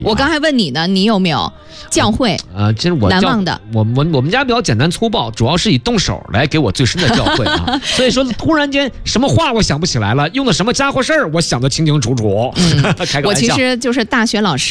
我刚才问你呢，你有没有教会其实难忘的？ 我们家比较简单粗暴，主要是以动手来给我最深的教诲啊。所以说突然间什么话我想不起来了，用的什么家伙事儿我想得清清楚楚。开个玩笑。 我其实就是大学老师。